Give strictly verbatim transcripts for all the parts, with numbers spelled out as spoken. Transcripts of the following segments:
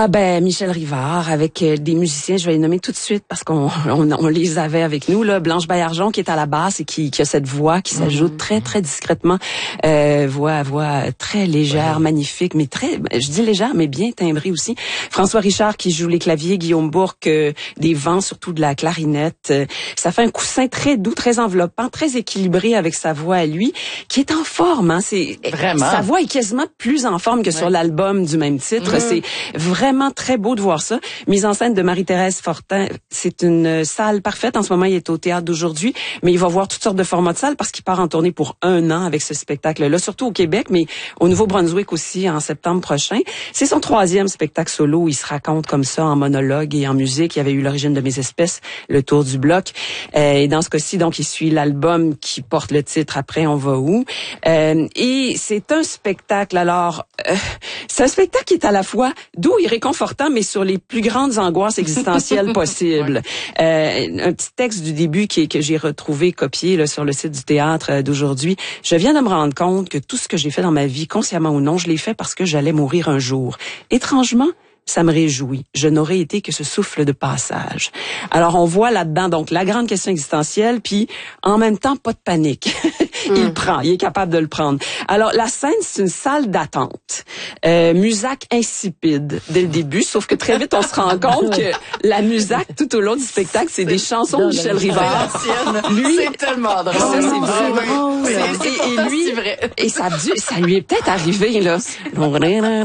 Ah ben Michel Rivard avec euh, des musiciens, je vais les nommer tout de suite parce qu'on on, on les avait avec nous là. Blanche Baillargeon qui est à la basse et qui, qui a cette voix qui s'ajoute mm-hmm. très très discrètement, euh, voix voix très légère, ouais. magnifique, mais très, je dis légère mais bien timbrée aussi. François Richard qui joue les claviers, Guillaume Bourque euh, des vents, surtout de la clarinette. Euh, ça fait un coussin très doux, très enveloppant, très équilibré avec sa voix à lui, qui est en forme. Hein, c'est vraiment. Sa voix est quasiment plus en forme que ouais. sur l'album du même titre. Mm-hmm. C'est vraiment très beau de voir ça. Mise en scène de Marie-Thérèse Fortin. C'est une salle parfaite. En ce moment, il est au théâtre d'aujourd'hui, mais il va voir toutes sortes de formats de salles parce qu'il part en tournée pour un an avec ce spectacle-là, surtout au Québec, mais au Nouveau-Brunswick aussi en septembre prochain. C'est son troisième spectacle solo où il se raconte comme ça en monologue et en musique. Il y avait eu L'origine de mes espèces, Le tour du bloc. Euh, et dans ce cas-ci, donc, il suit l'album qui porte le titre Après, on va où? Euh, et c'est un spectacle, alors, euh, c'est un spectacle qui est à la fois doux et réconfortant, mais sur les plus grandes angoisses existentielles possibles. Ouais. Euh, un petit texte du début qui, que j'ai retrouvé, copié là, sur le site du théâtre d'aujourd'hui. Je viens de me rendre compte que tout ce que j'ai fait dans ma vie, consciemment ou non, je l'ai fait parce que j'allais mourir un jour. Étrangement, ça me réjouit. Je n'aurais été que ce souffle de passage. Alors, on voit là-dedans, donc, la grande question existentielle, puis en même temps, pas de panique. il mm. prend, il est capable de le prendre. Alors, la scène, c'est une salle d'attente. Euh, Musac insipide dès le début, sauf que très vite, on se rend compte que la Musac, tout au long du spectacle, c'est, c'est des chansons de Michel Rivard. Lui, c'est tellement drôle. Ça, c'est vrai. drôle. C'est, c'est, et, et lui, c'est vrai. Et ça, a dû, ça lui est peut-être arrivé, là. Oh.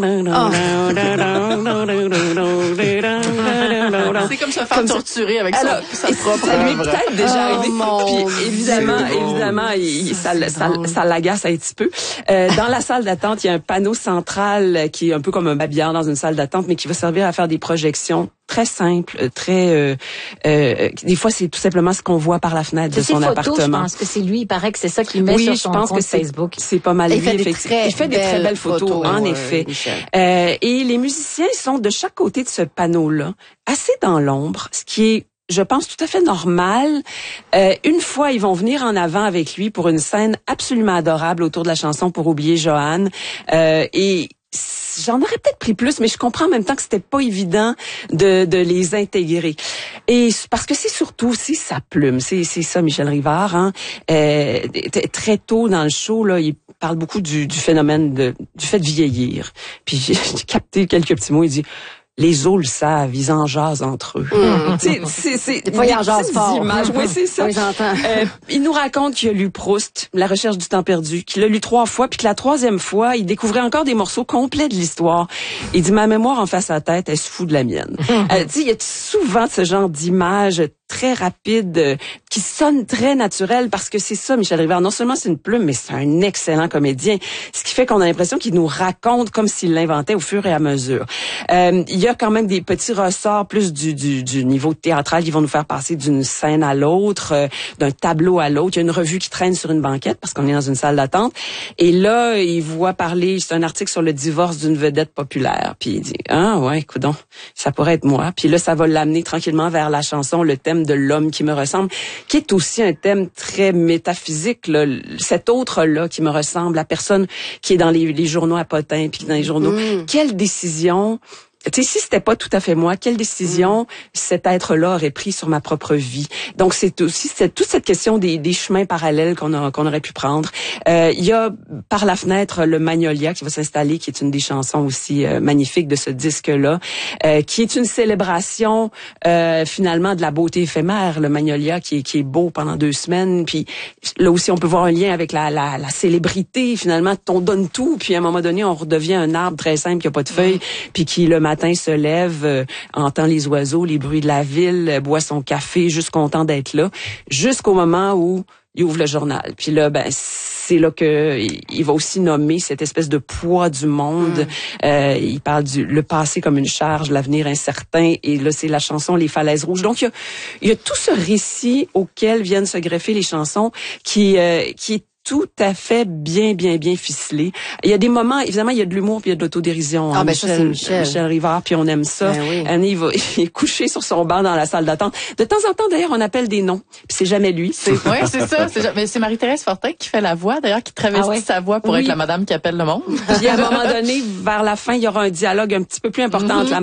C'est comme se faire comme torturer avec alors, sa, sa propre ça lui est peut-être déjà arrivé. Oh, puis évidemment, évidemment, il, ça, ça, ça l'agace un petit peu. Euh, dans la salle d'attente, il y a un panneau central qui est un peu comme un babillard dans une salle d'attente, mais qui va servir à faire des projections très simples, très. Euh, euh, des fois, c'est tout simplement ce qu'on voit par la fenêtre de son photos, appartement. Je pense que c'est lui. Il paraît que c'est ça qu'il met oui, sur son je pense compte que c'est, Facebook. C'est pas mal il lui, fait effectivement. Il fait des très belles photos, photos en euh, effet. Euh, et les musiciens sont de chaque côté de ce panneau-là, assez dans l'ombre, ce qui est, je pense, tout à fait normal. Euh, une fois, ils vont venir en avant avec lui pour une scène absolument adorable autour de la chanson Pour oublier Joanne. Euh, et j'en aurais peut-être pris plus, mais je comprends en même temps que c'était pas évident de, de les intégrer. Et parce que c'est surtout aussi sa plume. C'est, c'est ça, Michel Rivard. Hein. Euh, très tôt dans le show, là, il parle beaucoup du, du phénomène de, du fait de vieillir. Puis j'ai, j'ai capté quelques petits mots. Il dit: les os le savent, ils en jasent entre eux. Mmh. C'est, c'est, c'est des fois, ils en jasent fort. Oui, c'est ça. Oui, j'entends. Euh, il nous raconte qu'il a lu Proust, La recherche du temps perdu, qu'il a lu trois fois, puis que la troisième fois, il découvrait encore des morceaux complets de l'histoire. Il dit: ma mémoire en face à la tête, elle se fout de la mienne. Mmh. Euh, tu sais, il y a souvent ce genre d'images très rapides, euh, qui sonnent très naturelles, parce que c'est ça, Michel Rivard. Non seulement c'est une plume, mais c'est un excellent comédien. Ce qui fait qu'on a l'impression qu'il nous raconte comme s'il l'inventait au fur et à mesure. Euh, il y a quand même des petits ressorts plus du, du, du niveau théâtral qui vont nous faire passer d'une scène à l'autre, euh, d'un tableau à l'autre. Il y a une revue qui traîne sur une banquette parce qu'on est dans une salle d'attente. Et là, il voit parler, c'est un article sur le divorce d'une vedette populaire. Puis il dit: ah ouais, coudonc, ça pourrait être moi. Puis là, ça va l'amener tranquillement vers la chanson, le thème de l'homme qui me ressemble, qui est aussi un thème très métaphysique, là. Cet autre-là qui me ressemble, la personne qui est dans les, les journaux à potins, puis dans les journaux. Mmh. Quelle décision... Tu sais, si c'était pas tout à fait moi, quelle décision mmh. cet être-là aurait pris sur ma propre vie? Donc, c'est aussi c'est toute cette question des, des chemins parallèles qu'on a, qu'on aurait pu prendre. Euh, il y a par la fenêtre le Magnolia qui va s'installer, qui est une des chansons aussi euh, magnifiques de ce disque-là, euh, qui est une célébration euh, finalement de la beauté éphémère. Le Magnolia qui est, qui est beau pendant deux semaines. Puis là aussi, on peut voir un lien avec la, la, la célébrité. Finalement, on donne tout, puis à un moment donné, on redevient un arbre très simple qui a pas de feuilles, mmh. puis qui le matin se lève, euh, entend les oiseaux, les bruits de la ville, euh, boit son café, juste content d'être là, jusqu'au moment où il ouvre le journal. Puis là, ben c'est là que il va aussi nommer cette espèce de poids du monde. Mm. Euh, il parle du le passé comme une charge, l'avenir incertain. Et là, c'est la chanson Les Falaises Rouges. Donc il y a, il y a tout ce récit auquel viennent se greffer les chansons, qui euh, qui est tout à fait bien, bien, bien ficelé. Il y a des moments, évidemment, il y a de l'humour puis il y a de l'autodérision. Ah, hein, ben Michel, ça, c'est Michel. Michel Rivard, puis on aime ça. Ben oui. Annie, il, va, il est couché sur son banc dans la salle d'attente. De temps en temps, d'ailleurs, on appelle des noms. Puis c'est jamais lui. C'est, ouais, c'est ça. C'est, mais c'est Marie-Thérèse Fortin qui fait la voix, d'ailleurs, qui travestit ah ouais. sa voix pour oui. être la madame qui appelle le monde. Puis à un moment donné, vers la fin, il y aura un dialogue un petit peu plus important mm-hmm. entre la